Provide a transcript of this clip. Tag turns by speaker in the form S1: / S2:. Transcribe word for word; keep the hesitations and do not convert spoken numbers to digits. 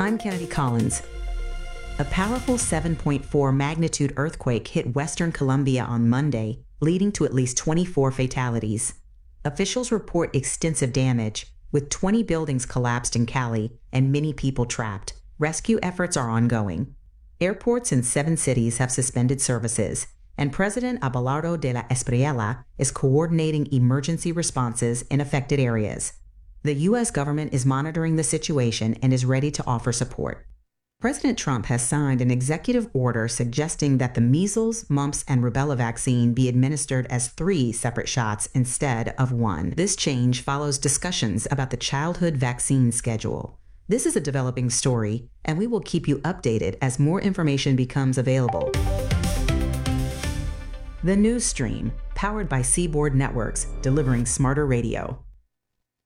S1: I'm Kennedy Collins. A powerful seven point four magnitude earthquake hit western Colombia on Monday, leading to at least twenty-four fatalities. Officials report extensive damage, with twenty buildings collapsed in Cali and many people trapped. Rescue efforts are ongoing. Airports in seven cities have suspended services, and President Abelardo de la Espriella is coordinating emergency responses in affected areas. The U S government is monitoring the situation and is ready to offer support. President Trump has signed an executive order suggesting that the measles, mumps, and rubella vaccine be administered as three separate shots instead of one. This change follows discussions about the childhood vaccine schedule. This is a developing story, and we will keep you updated as more information becomes available. The News Stream, powered by Seaboard Networks, delivering smarter radio.